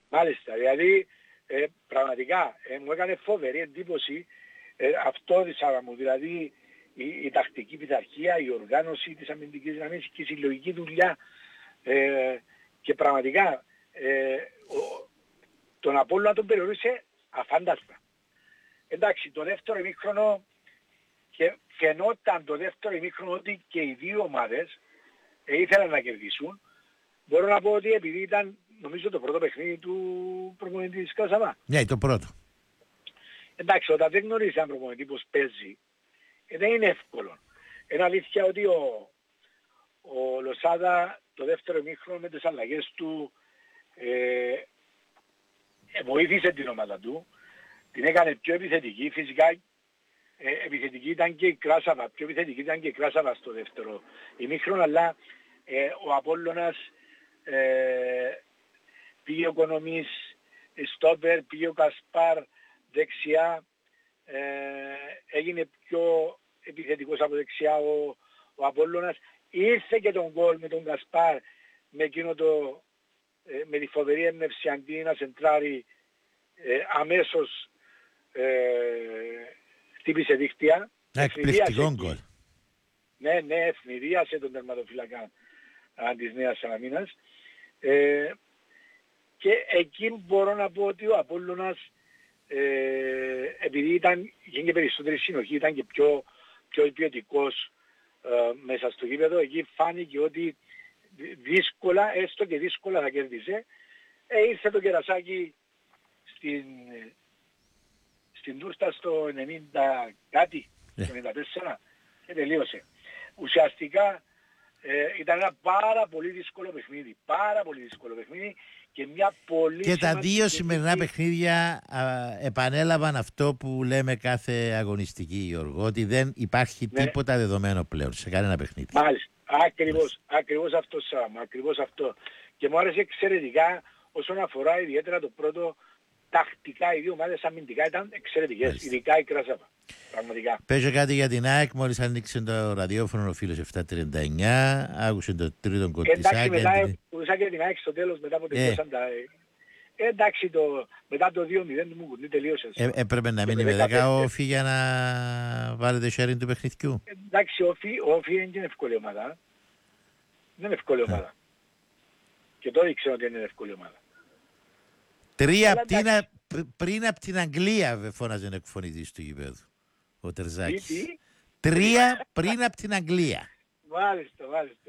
Μάλιστα, δηλαδή πραγματικά μου έκανε φοβερή εντύπωση αυτό μου, δηλαδή η τακτική πειθαρχία, η οργάνωση της αμυντικής δύναμης και η συλλογική δουλειά και πραγματικά τον Απόλλωνα τον περιορίσει αφάνταστα. Εντάξει, το δεύτερο ημίχρονο και φαινόταν το δεύτερο ημίχρονο ότι και οι δύο ομάδες ήθελαν να κερδίσουν. Μπορώ να πω ότι επειδή ήταν νομίζω το πρώτο παιχνίδι του προπονητή της Κράσαβα. Ναι, το πρώτο. Εντάξει, όταν δεν γνωρίζει έναν προπονητή πως παίζει, δεν είναι εύκολο. Είναι αλήθεια ότι ο Λοσάδα το δεύτερο ημίχρονο με τις αλλαγές του βοήθησε την ομάδα του, την έκανε πιο επιθετική. Φυσικά επιθετική ήταν και η Κράσαβα, πιο επιθετική ήταν και η Κράσαβα στο δεύτερο ημίχρονο, αλλά ο Απόλλωνας πήγε ο Κονομής στόπερ, πήγε ο Κασπάρ δεξιά, έγινε πιο επιθετικός από δεξιά ο Απόλλωνας. Ήρθε και τον γκολ με τον Κασπάρ με εκείνο με τη φοβερή έμπνευση αντί να σεντράρει αμέσως χτύπησε δίχτυα. Εκπληκτικό γκολ. Ναι, ευνηδίασε τον τερματοφύλακα της Νέας Σαλαμίνας. Και εκεί μπορώ να πω ότι ο Απόλλωνας επειδή είχε περισσότερη συνοχή, ήταν και πιο ποιοτικός μέσα στο γήπεδο, εκεί φάνηκε ότι δύσκολα, έστω και δύσκολα θα κέρδισε. Ήρθε το κερασάκι στην τούρτα στο 90 κάτι, στο 94 και τελείωσε. Ουσιαστικά ήταν ένα πάρα πολύ δύσκολο παιχνίδι. Και μια πολύ και τα δύο σημερινά παιχνίδια επανέλαβαν αυτό που λέμε κάθε αγωνιστική, Γιώργο, ότι δεν υπάρχει τίποτα δεδομένο πλέον σε κανένα παιχνίδι. Μάλιστα, ακριβώς αυτό Σάμα, ακριβώς αυτό. Και μου άρεσε εξαιρετικά όσον αφορά ιδιαίτερα το πρώτο, τακτικά οι δύο ομάδες αμυντικά ήταν εξαιρετικές, ειδικά η Κράσαβα. Πραγματικά. Παίζω κάτι για την ΑΕΚ, μόλις ανοίξει το ραδιόφωνο ο φίλος 739, άκουσε το τρίτο κοντισάκι. Εντάξει, μετά άκουσα και την ΑΕΚ στο τέλος, μετά από τελειώσαν τα... εντάξει, μετά το 2-0 μου κουνεί τελείωσε. Έπρεπε να μείνει με 10 όφη για να βάλετε sharing του παιχνιδιού. Εντάξει, όφη είναι εύκολη ομάδα. Δεν είναι εύκολη ομάδα. Και το ήξερα ότι είναι εύκολη ομάδα. Πριν από την Αγγλία φώναζε εκφωνητής του γηπέδου ο Τερζάκης. 3 πριν από την Αγγλία. Μάλιστα.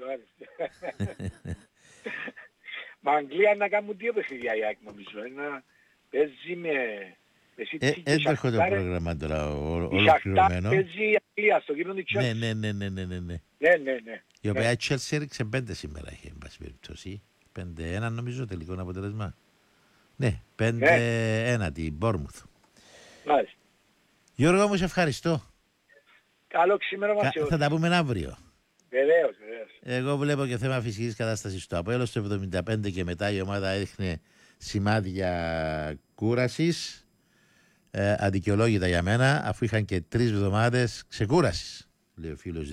Μα Αγγλία να κάνουν 2 παιχνίδια η ΑΕΚ νομίζω. Παίζει με City και Σαχτάρ. Έχω το πρόγραμμα τώρα ολοκληρωμένο. Παίζει η Αγγλία στο γήπεδο της Chelsea. Ναι. Η οποία η Chelsea έριξε 5 σήμερα, εν πάση περιπτώσει. 5-1 νομίζω τελικό αποτέλεσμα. Ναι, 5-1 την Bournemouth. Μάλιστα. Γιώργο μου, σε ευχαριστώ. Καλό ξημέρωμα σε όλους. Θα τα πούμε αύριο. Βεβαίως. Εγώ βλέπω και θέμα φυσικής κατάστασης στο ΑΠΟΕΛ. Στο 75 και μετά η ομάδα έδειχνε σημάδια κούρασης. Αδικαιολόγητα για μένα, αφού είχαν και 3 εβδομάδες ξεκούρασης. Λέει ο φίλος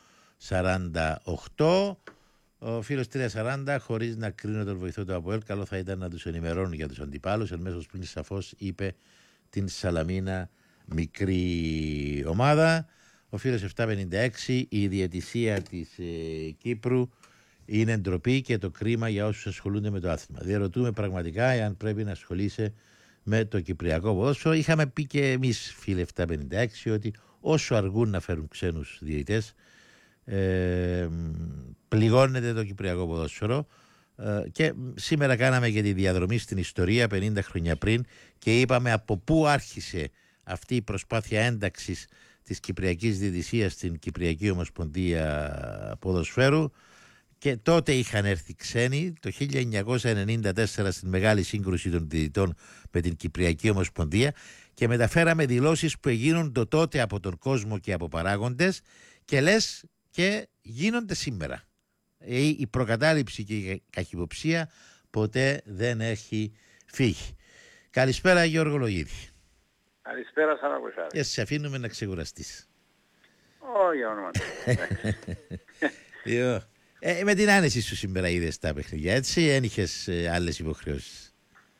2.48. Ο φίλος 3.40, χωρίς να κρίνω τον βοηθό του ΑΠΟΕΛ, καλό θα ήταν να τους ενημερώνουν για τους αντιπάλους. Εν μέσω πριν σαφώς είπε την Σαλαμίνα μικρή ομάδα. Ο φίλος 756, η διαιτησία της Κύπρου είναι ντροπή και το κρίμα για όσους ασχολούνται με το άθλημα. Διαρωτούμε πραγματικά εάν πρέπει να ασχολείσαι με το κυπριακό ποδόσφαιρο. Είχαμε πει και εμείς, φίλε 756, ότι όσο αργούν να φέρουν ξένους διαιτητές, πληγώνεται το κυπριακό ποδόσφαιρο. Και σήμερα κάναμε και τη διαδρομή στην ιστορία 50 χρόνια πριν και είπαμε από πού άρχισε αυτή η προσπάθεια ένταξης της Κυπριακής Διαιτησίας στην Κυπριακή Ομοσπονδία Ποδοσφαίρου. Και τότε είχαν έρθει ξένοι το 1994 στην μεγάλη σύγκρουση των διαιτητών με την Κυπριακή Ομοσπονδία και μεταφέραμε δηλώσεις που έγιναν το τότε από τον κόσμο και από παράγοντες και λες και γίνονται σήμερα. Η προκατάληψη και η καχυποψία ποτέ δεν έχει φύγει. Καλησπέρα Γιώργο Λογίδη. Καλησπέρα σαν ακουσάρι. Σε αφήνουμε να ξεκουραστείς. Όχι όνομα. Με την άνεση σου σήμερα είδες τα παιχνίδια, έτσι, δεν είχες άλλες υποχρεώσεις?